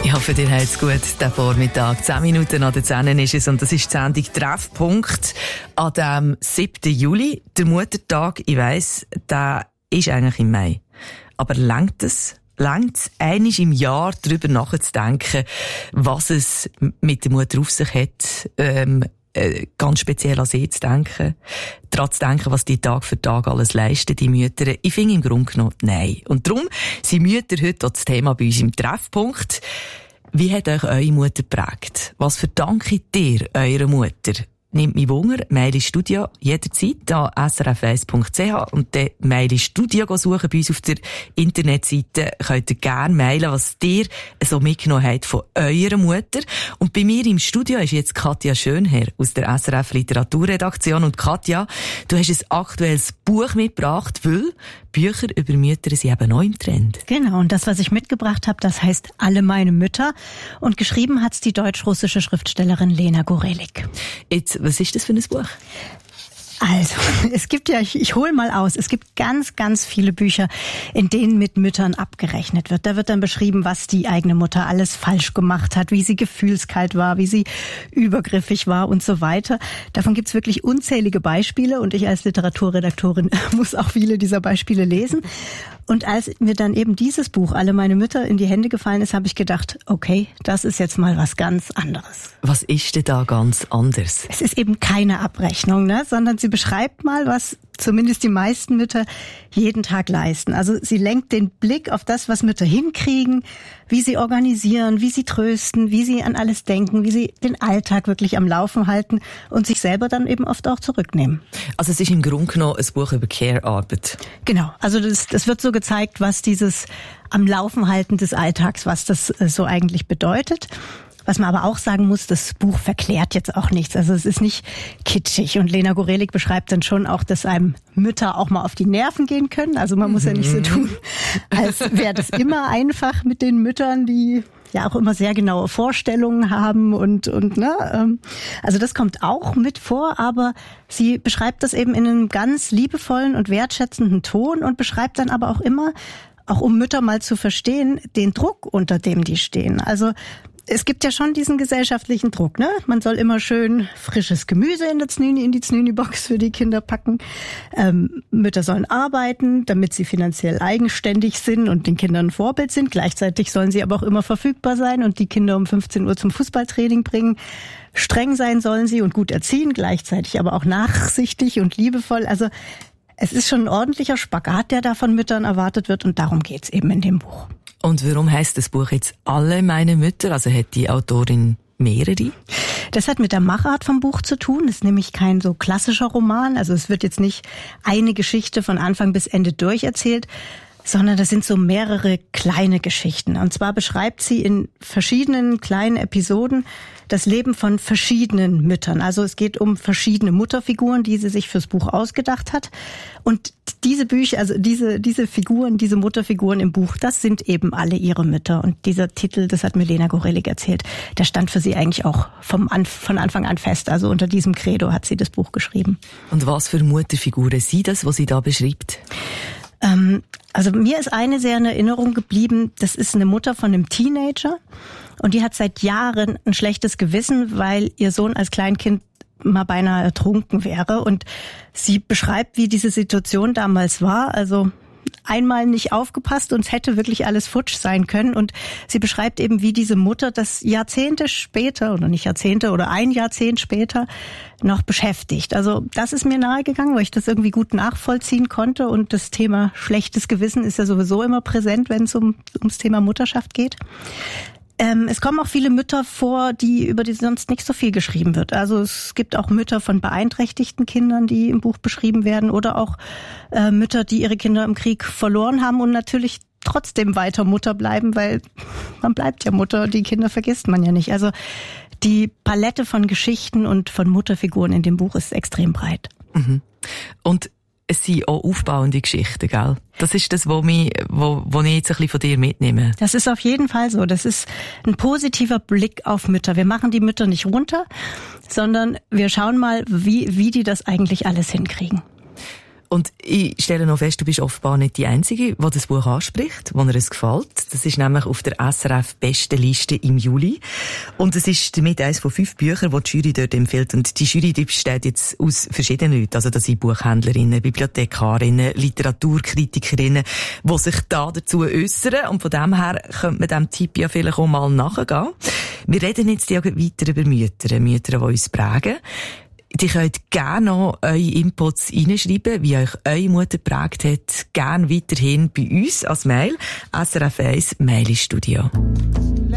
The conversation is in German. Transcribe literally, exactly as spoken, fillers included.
Ich hoffe, dir hat's gut, den Vormittag. Zehn Minuten nach der zehn ist es und das ist die Sendung Treffpunkt an dem siebten Juli. Der Muttertag, ich weiss, der ist eigentlich im Mai. Aber langt es? Langt es, einmal im Jahr darüber nachzudenken, was es mit der Mutter auf sich hat, ähm, äh, ganz speziell an sie zu denken, daran zu denken, was die Tag für Tag alles leisten, die Mütter. Ich finde im Grunde genommen, nein. Und darum sind Mütter heute auch das Thema bei uns im Treffpunkt. Wie hat euch eure Mutter geprägt? Was verdankt ihr eurer Mutter? Nimmt mich Wunder, Mail ins Studio jederzeit an s r f eins punkt c h und dann Mail ins Studio suchen bei uns auf der Internetseite. Könnt ihr gerne mailen, was ihr so mitgenommen habt von eurer Mutter. Und bei mir im Studio ist jetzt Katja Schönherr aus der S R F Literaturredaktion. Und Katja, du hast ein aktuelles Buch mitgebracht, weil Bücher über Mütter sind eben neu im Trend. Genau, und das, was ich mitgebracht habe, das heißt Alle meine Mütter. Und geschrieben hat's die deutsch-russische Schriftstellerin Lena Gorelik. Jetzt, was ist das für ein Buch? Also, es gibt ja, ich, ich hole mal aus, es gibt ganz, ganz viele Bücher, in denen mit Müttern abgerechnet wird. Da wird dann beschrieben, was die eigene Mutter alles falsch gemacht hat, wie sie gefühlskalt war, wie sie übergriffig war und so weiter. Davon gibt's wirklich unzählige Beispiele und ich als Literaturredaktorin muss auch viele dieser Beispiele lesen. Und als mir dann eben dieses Buch, Alle meine Mütter, in die Hände gefallen ist, habe ich gedacht, okay, das ist jetzt mal was ganz anderes. Was ist denn da ganz anders? Es ist eben keine Abrechnung, ne, sondern sie beschreibt mal, was zumindest die meisten Mütter jeden Tag leisten. Also sie lenkt den Blick auf das, was Mütter hinkriegen, wie sie organisieren, wie sie trösten, wie sie an alles denken, wie sie den Alltag wirklich am Laufen halten und sich selber dann eben oft auch zurücknehmen. Also es ist im Grunde genommen ein Buch über Care-Arbeit. Genau, also das, das wird so gezeigt, was dieses am Laufen halten des Alltags, was das so eigentlich bedeutet. Was man aber auch sagen muss, das Buch verklärt jetzt auch nichts. Also es ist nicht kitschig. Und Lena Gorelik beschreibt dann schon auch, dass einem Mütter auch mal auf die Nerven gehen können. Also man muss ja nicht so tun, als wäre das immer einfach mit den Müttern, die ja auch immer sehr genaue Vorstellungen haben und und ne. Also das kommt auch mit vor, aber sie beschreibt das eben in einem ganz liebevollen und wertschätzenden Ton und beschreibt dann aber auch immer, auch um Mütter mal zu verstehen, den Druck, unter dem die stehen. Also es gibt ja schon diesen gesellschaftlichen Druck, ne? Man soll immer schön frisches Gemüse in, der Znüni, in die Znüni-Box für die Kinder packen. Ähm, Mütter sollen arbeiten, damit sie finanziell eigenständig sind und den Kindern ein Vorbild sind. Gleichzeitig sollen sie aber auch immer verfügbar sein und die Kinder um fünfzehn Uhr zum Fußballtraining bringen. Streng sein sollen sie und gut erziehen, gleichzeitig aber auch nachsichtig und liebevoll. Also es ist schon ein ordentlicher Spagat, der da von Müttern erwartet wird und darum geht's eben in dem Buch. Und warum heisst das Buch jetzt Alle meine Mütter? Also hat die Autorin mehrere? Das hat mit der Machart vom Buch zu tun. Es ist nämlich kein so klassischer Roman. Also es wird jetzt nicht eine Geschichte von Anfang bis Ende durcherzählt, sondern das sind so mehrere kleine Geschichten. Und zwar beschreibt sie in verschiedenen kleinen Episoden das Leben von verschiedenen Müttern. Also es geht um verschiedene Mutterfiguren, die sie sich fürs Buch ausgedacht hat. Und diese Bücher, also diese diese Figuren, diese Mutterfiguren im Buch, das sind eben alle ihre Mütter. Und dieser Titel, das hat mir Lena Gorelik erzählt, der stand für sie eigentlich auch vom An- von Anfang an fest. Also unter diesem Credo hat sie das Buch geschrieben. Und was für Mutterfiguren sind das, was sie da beschreibt? Ähm, also mir ist eine sehr in Erinnerung geblieben. Das ist eine Mutter von einem Teenager. Und die hat seit Jahren ein schlechtes Gewissen, weil ihr Sohn als Kleinkind mal beinahe ertrunken wäre. Und sie beschreibt, wie diese Situation damals war. Also einmal nicht aufgepasst und es hätte wirklich alles futsch sein können. Und sie beschreibt eben, wie diese Mutter das Jahrzehnte später, oder nicht Jahrzehnte, oder ein Jahrzehnt später noch beschäftigt. Also das ist mir nahegegangen, weil ich das irgendwie gut nachvollziehen konnte. Und das Thema schlechtes Gewissen ist ja sowieso immer präsent, wenn es um, ums Thema Mutterschaft geht. Ähm, es kommen auch viele Mütter vor, die über die sonst nicht so viel geschrieben wird. Also es gibt auch Mütter von beeinträchtigten Kindern, die im Buch beschrieben werden, oder auch äh, Mütter, die ihre Kinder im Krieg verloren haben und natürlich trotzdem weiter Mutter bleiben, weil man bleibt ja Mutter, die Kinder vergisst man ja nicht. Also die Palette von Geschichten und von Mutterfiguren in dem Buch ist extrem breit. Mhm. Und es sind auch aufbauende Geschichten, gell? Das ist das, was mich, wo, wo ich jetzt ein bisschen von dir mitnehme. Das ist auf jeden Fall so. Das ist ein positiver Blick auf Mütter. Wir machen die Mütter nicht runter, sondern wir schauen mal, wie, wie die das eigentlich alles hinkriegen. Und ich stelle noch fest, du bist offenbar nicht die Einzige, die das Buch anspricht, wo er es gefällt. Das ist nämlich auf der S R F-Bestenliste im Juli. Und es ist damit eines von fünf Büchern, die die Jury dort empfiehlt. Und die Jury die besteht jetzt aus verschiedenen Leuten. Also das sind Buchhändlerinnen, Bibliothekarinnen, Literaturkritikerinnen, die sich da dazu äußern. Und von dem her könnte man diesem Tipp ja vielleicht auch mal nachgehen. Wir reden jetzt ja weiter über Mütter, Mütter, die uns prägen. Ihr könnt gerne noch eure Inputs reinschreiben, wie euch eure Mutter geprägt hat. Gerne weiterhin bei uns als Mail. S R F eins Mail Studio.